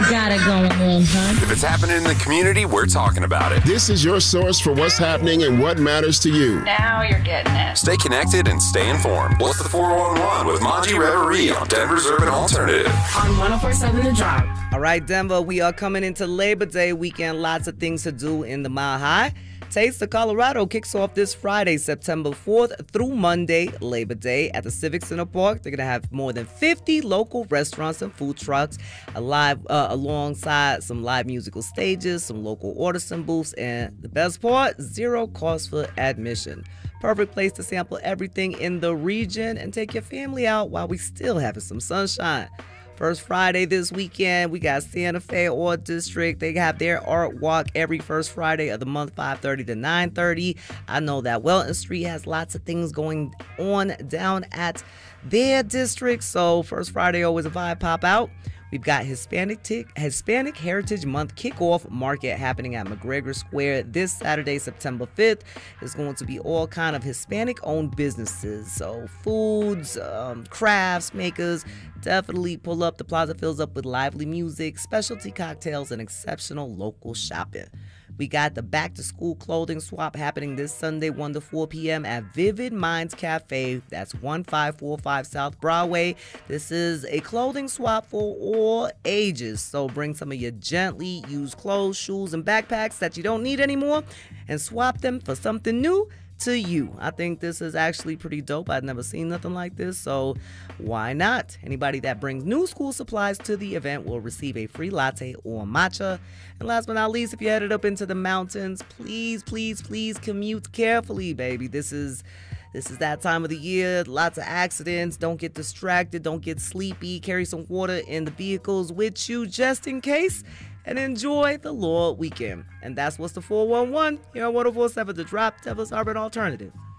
got it going on, huh? If it's happening in the community, we're talking about it. This is your source for what's happening and what matters to you. Now you're getting it. Stay connected and stay informed. What's the 411 with Monty Reverie on Denver's Urban Alternative? On 104.7 The Drop. All right, Denver, we are coming into Labor Day weekend. Lots of things to do in the Mile High. Taste of Colorado kicks off this Friday, September 4th through Monday, Labor Day, at the Civic Center Park. They're going to have more than 50 local restaurants and food trucks alongside some live musical stages, some local artisan booths, and the best part, zero cost for admission. Perfect place to sample everything in the region and take your family out while we still having some sunshine. First Friday this weekend, we got Santa Fe Art District. They have their art walk every first Friday of the month, 5:30 to 9:30. I know that Welton Street has lots of things going on down at their district, so first Friday always a vibe pop out. We've got Hispanic Heritage Month kickoff market happening at McGregor Square this Saturday, September 5th. There's going to be all kind of Hispanic-owned businesses, so foods, crafts, makers. Definitely pull up. The plaza fills up with lively music, specialty cocktails, and exceptional local shopping. We got the back-to-school clothing swap happening this Sunday, 1 to 4 p.m. at Vivid Minds Cafe. That's 1545 South Broadway. This is a clothing swap for all ages. So bring some of your gently used clothes, shoes, and backpacks that you don't need anymore and swap them for something new to you. I think this is actually pretty dope. I've never seen nothing like this, so why not? Anybody that brings new school supplies to the event will receive a free latte or matcha. And last but not least, if you're headed up into the mountains, please commute carefully, baby. This is that time of the year. Lots of accidents. Don't get distracted. Don't get sleepy. Carry some water in the vehicles with you just in case. And enjoy the Lord weekend. And that's what's the 411 here on 104.7 The Drop, Devil's Urban Alternative.